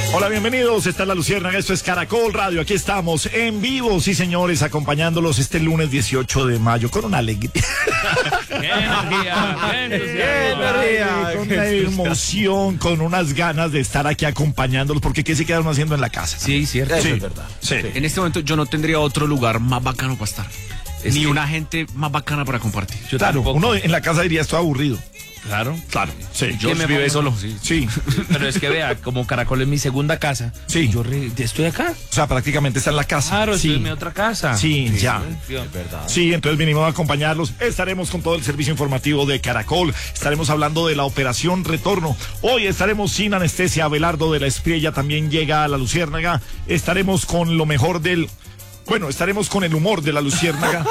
Hola, bienvenidos. Esta es La Luciérnaga, esto es Caracol Radio. Aquí estamos en vivo, sí señores, acompañándolos este lunes 18 de mayo con una alegría. ¡Qué energía! ¡Qué energía! Con una emoción, con unas ganas de estar aquí acompañándolos, porque ¿qué se quedaron haciendo en la casa? Sí, cierto. Sí, es verdad. Sí. En este momento yo no tendría otro lugar más bacano para estar. Ni que- una gente más bacana para compartir. Yo Claro, tampoco. uno en la casa diría esto aburrido. Claro. Claro, sí. ¿Quién me vive pongo? solo, sí. Sí, Pero es que vea, como Caracol es mi segunda casa. Sí. Yo estoy acá. o sea, prácticamente está en la casa. Claro, estoy sí. en mi otra casa. Sí, ya. Es verdad. Sí, entonces vinimos a acompañarlos. Estaremos con todo el servicio informativo de Caracol. Estaremos hablando de la operación Retorno. Hoy estaremos sin anestesia. Abelardo de la Espriella también llega a La Luciérnaga. Estaremos con lo mejor del... Bueno, estaremos con el humor de La Luciérnaga.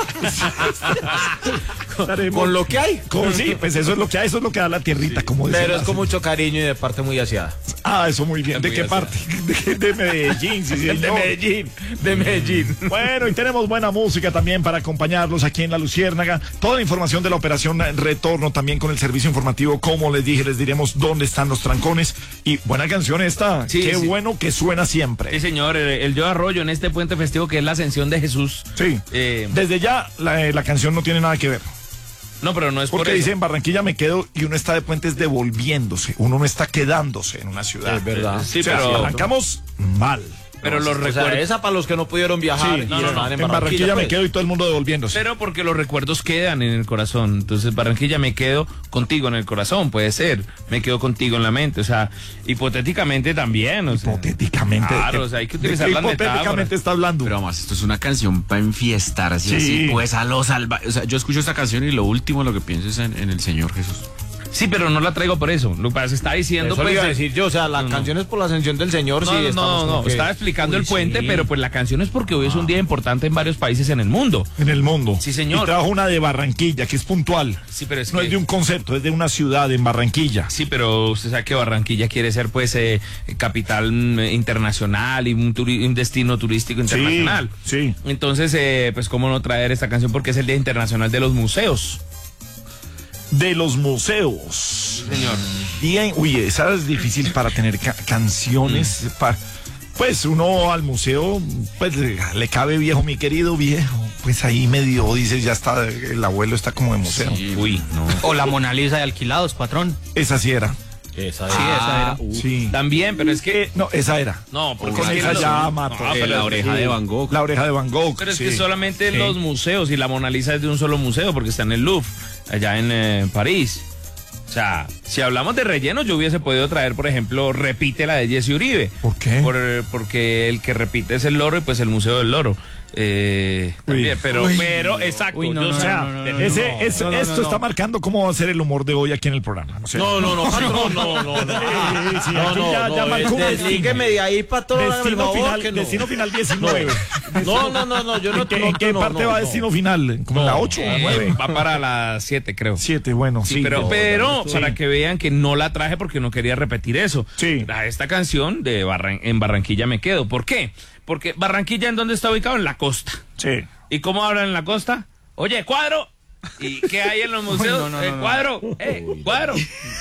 Estaremos Con lo que hay. sí, pues eso es lo que hay, eso es lo que da la tierrita, como decía Pero es la- con mucho cariño y de parte muy aseada. Ah, eso muy bien. ¿De qué parte? De Medellín, sí, señor. De Medellín. Bueno, y tenemos buena música también para acompañarlos aquí en La Luciérnaga. Toda la información de la operación Retorno también con el servicio informativo. Como les dije, les diremos dónde están los trancones. Y buena canción esta. Sí, Qué sí. bueno que suena siempre. Sí, señor, el Yo Arroyo en este puente festivo que es la ascensión de Jesús. Sí. Desde ya la canción no tiene nada que ver. No, pero no es Porque por eso. dice en Barranquilla me quedo y uno está de puentes devolviéndose. Uno no está quedándose en una ciudad. Es verdad. Sí, O sea, pero- arrancamos mal. Pero los O sea, recuerdos... esa para los que no pudieron viajar Sí, y no, estaban en Barranquilla me pues. quedo y todo el mundo devolviéndose. Pero porque los recuerdos quedan en el corazón. Entonces, Barranquilla, me quedo contigo en el corazón, puede ser. Me quedo contigo en la mente. O sea, hipotéticamente también. O sea, Hipotéticamente. Claro, o sea, hay que utilizar ¿de qué las hipotéticamente metáforas. está hablando? Pero además, esto es una canción para enfiestarse Sí. así, pues a los salvajes. O sea, yo escucho esta canción y lo último lo que pienso es en el Señor Jesús. Sí, pero no la traigo por eso. Lo que pasa es que está diciendo, Eso le pues. iba a decir yo, o sea, la canción es por la ascensión del Señor, No, sí, no, estamos no, como que- estaba explicando Uy, el puente, sí. pero pues la canción es porque hoy es un día importante en varios países en el mundo. En el mundo. Sí, señor. Y trajo una de Barranquilla, que es puntual. Sí, pero es No que... es de un concepto, es de una ciudad en Barranquilla. Sí, pero usted sabe que Barranquilla quiere ser pues capital internacional y un destino turístico internacional. Sí. Entonces, pues cómo no traer esta canción porque es el Día Internacional de los Museos. De los museos. Señor. Bien, uy, esa es difícil para tener canciones. Pues uno al museo, pues le cabe viejo, mi querido viejo. Pues ahí medio dices, ya está, el abuelo está como de museo. Uy, no. O la Mona Lisa de Alquilados, patrón. Esa sí era. Esa Sí, esa era. Sí. También, pero es que... No, esa era. No, porque Con es que esa los- ya no, mató. pero la es oreja que- de Van Gogh. La oreja de Van Gogh. Pero es sí. que solamente Sí. los museos y la Mona Lisa es de un solo museo porque está en el Louvre, allá en París. O sea, si hablamos de relleno, yo hubiese podido traer, por ejemplo, Repite la de Jesse Uribe. ¿Por qué? Porque el que repite es el loro y pues el Museo del Loro. También, pero, exacto. Uy, no, yo no, sé- no, no, Esto está marcando cómo va a ser el humor de hoy aquí en el programa. sé. No, patrón, no. Sí, No, aquí no, ya no, marcó un deslígueme de ahí para todo. Destino final 19. No, yo no. ¿En qué parte va Destino Final? ¿Como en la 8 o 9? va para las 7, creo. 7, bueno, sí. Pero sí. para que vean que no la traje porque no quería repetir eso. Sí. Esta canción de en Barranquilla me quedo. ¿Por qué? Porque Barranquilla, ¿en dónde está ubicado? En la costa. Sí. ¿Y cómo hablan en la costa? Oye, cuadro. ¿Y qué hay en los museos? Cuadro. Cuadro.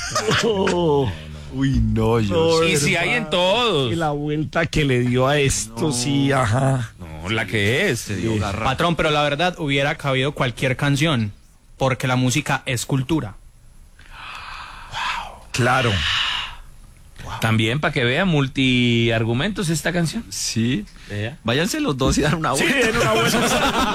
Uy, no, Y si hay en todos. Y la vuelta que le dio a esto, sí, ajá. No, la que es. Patrón, pero la verdad hubiera cabido cualquier canción, porque la música es cultura. Claro. También para que vean multiargumentos esta canción. Sí. Vea. Váyanse los dos y dar una Sí, vuelta. en una vuelta.